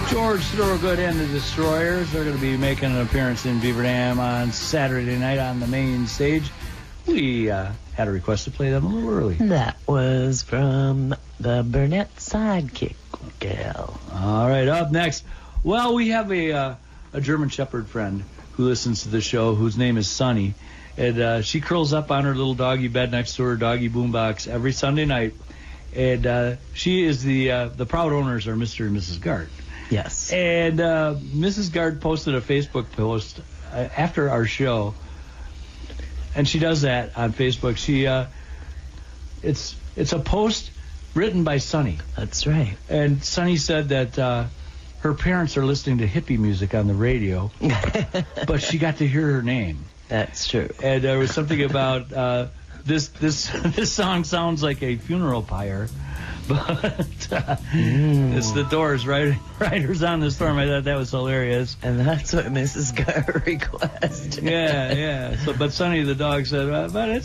George Thorogood and the Destroyers are going to be making an appearance in Beaver Dam on Saturday night on the main stage. We had a request to play them a little early. That was from the Burnett Sidekick gal. All right, up next. Well, we have a German Shepherd friend who listens to the show whose name is Sunny. And she curls up on her little doggy bed next to her doggy boombox every Sunday night. And she is the proud owners are Mr. and Mrs. Gart. Yes. And Mrs. Gart posted a Facebook post after our show, and she does that on Facebook. She it's a post written by Sunny. That's right. And Sunny said that her parents are listening to hippie music on the radio, but she got to hear her name. That's true. And there was something about this song sounds like a funeral pyre. But it's the Doors, Riders on the Storm. I thought that was hilarious. And that's what Mrs. Gart requested. Yeah. So, but Sonny the dog said, but it's